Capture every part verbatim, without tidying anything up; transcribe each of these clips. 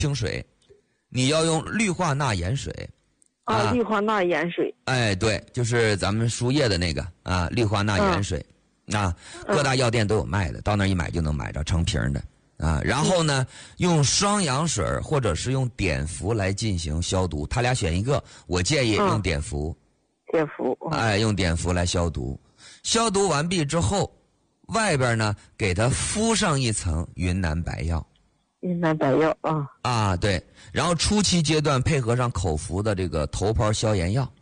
清水，你要用氯化钠盐水。 啊， 啊氯化钠盐水。 哎，对，就是咱们输液的那个啊，氯化钠盐水。嗯、啊，各大药店都有卖的，到那儿一买就能买着成瓶的。啊，然后呢，用双氧水或者是用碘伏来进行消毒，他俩选一个。我建议用碘伏。 碘伏。 哎，用碘伏来消毒。消毒完毕之后，外边呢给它敷上一层云南白药。 云南白药啊。 啊，对。然后初期阶段配合上口服的这个头孢消炎药。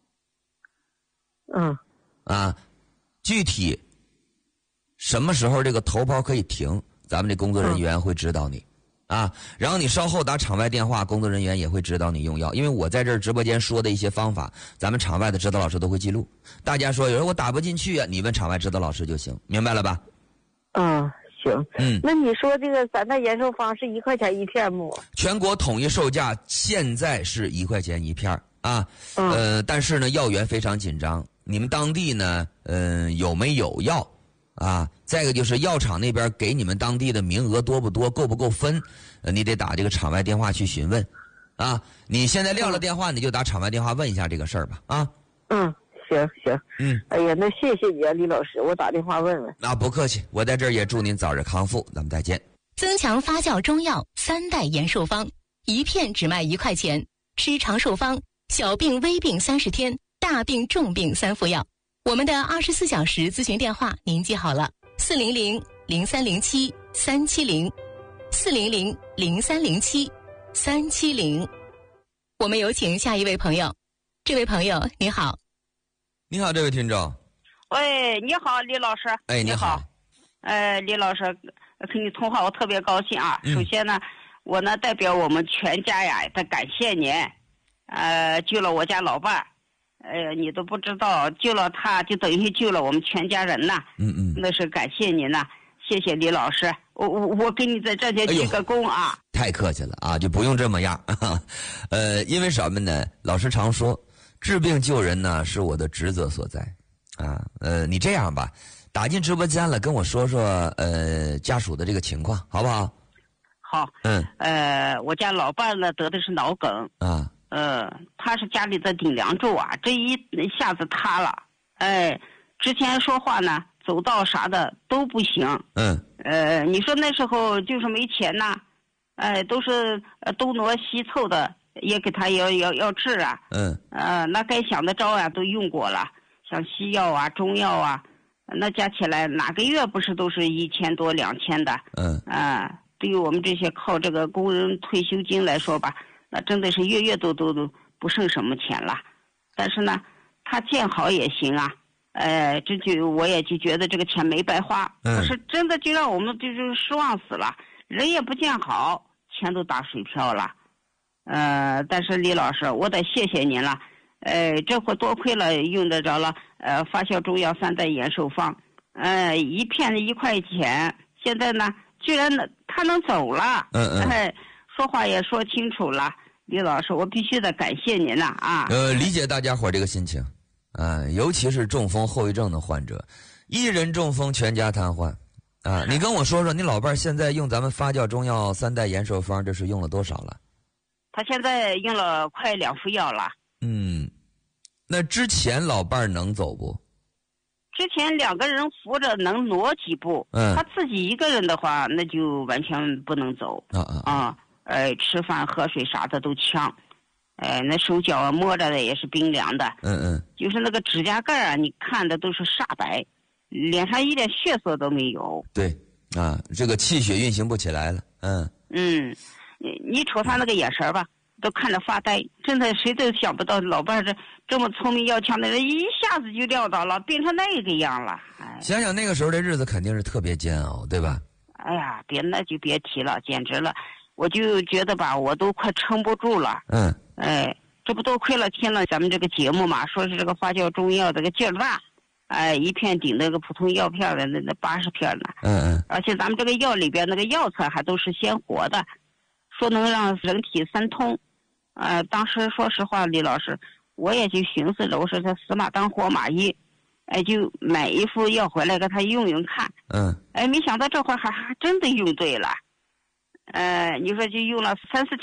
嗯。 啊，具体什么时候这个头孢可以停？咱们这工作人员会指导你，嗯、啊，然后你稍后打场外电话，工作人员也会指导你用药。因为我在这儿直播间说的一些方法，咱们场外的指导老师都会记录。大家说有人我打不进去啊，你问场外指导老师就行，明白了吧？ 啊，行。 嗯， 那你说这个三代延寿方是一块钱一片不？ 全国统一售价现在是一块钱一片啊， 嗯、 呃，但是呢，药源非常紧张。你们当地呢，嗯、呃，有没有药？啊，再一个就是药厂那边给你们当地的名额多不多，够不够分？呃，你得打这个场外电话去询问。啊，你现在撂了电话，你就打场外电话问一下这个事儿吧。啊， 嗯，行行， 嗯， 哎呀，那谢谢你啊，李老师，我打电话问问。 啊，不客气，我在这儿也祝您早日康复，咱们再见。 增强发酵中药三代延寿方，一片只卖一块钱，吃长寿方，小病微病三十天，大病重病三副药。我们的二十四小时咨询电话您记好了，四零零零三零七三七零，四零零零三零七三七零。我们有请下一位朋友，这位朋友你好。 你好，这位听众。 喂，你好，李老师。 哎，你好。 呃，李老师，跟你通话我特别高兴啊。 嗯、 首先呢，我呢代表我们全家呀，得感谢您，呃，救了我家老伴儿。呃，你都不知道，救了他就等于救了我们全家人呐。 嗯嗯， 那是感谢您呐，谢谢李老师。我我我给你在这里鞠个躬啊、 哎。太客气了啊，就不用这么样。呃，因为什么呢？老师常说，治病救人呢是我的职责所在啊。呃，你这样吧，打进直播间了，跟我说说呃家属的这个情况，好不好？ 好。 嗯。 呃，我家老伴呢得的是脑梗啊。 呃，他是家里的顶梁柱啊，这一下子塌了，哎，之前说话呢，走道啥的都不行。 嗯。 呃，你说那时候就是没钱呐，哎，都是东挪西凑的，也给他要要要治啊。 嗯。 呃，那该想的招呀都用过了，像西药啊、中药啊，那加起来哪个月不是都是一千多、两千的？ 嗯。 啊、呃，对于我们这些靠这个工人退休金来说吧。那真的是月月都都都不剩什么钱了，但是呢，他见好也行啊，呃，这就我也就觉得这个钱没白花， 嗯， 可是真的就让我们就是失望死了，人也不见好，钱都打水漂了，呃，但是李老师，我得谢谢您了，呃，这回多亏了用得着了，呃，发酵中药三代延寿方，呃，一片一块钱，现在呢，居然能他能走了， 嗯嗯， 哎，说话也说清楚了。李老师，我必须得感谢您了啊！ 呃，理解大家伙这个心情，啊、呃，尤其是中风后遗症的患者，一人中风全家瘫痪，啊，你跟我说说，你老伴儿现在用咱们发酵中药三代延寿方，这是用了多少了？ 他现在用了快两副药了。 嗯，那之前老伴儿能走不？ 之前两个人扶着能挪几步， 嗯， 他自己一个人的话，那就完全不能走啊啊啊。呃，吃饭喝水啥的都呛，呃，那手脚啊摸着的也是冰凉的， 嗯嗯， 就是那个指甲盖啊，你看的都是煞白，脸上一点血色都没有。 对，啊，这个气血运行不起来了，嗯嗯，你你瞅他那个眼神吧，都看着发呆，真的谁都想不到老伴这这么聪明要强的人，一下子就撂倒了，变成那个样了。哎， 想想那个时候的日子肯定是特别煎熬，对吧？ 哎呀，别那就别提了，简直了。我就觉得吧，我都快撑不住了。 嗯， 哎，这不多亏了听了咱们这个节目嘛，说是这个发酵中药这个劲儿大，哎，一片顶那个普通药片的那那八十片呢。 嗯嗯。 而且咱们这个药里边那个药材还都是鲜活的，说能让人体三通。呃，当时说实话，李老师，我也就寻思着，我说这死马当活马医，哎，就买一副药回来给他用用看。 嗯。 哎，没想到这会儿还还真的用对了。 呃，你说就用了三四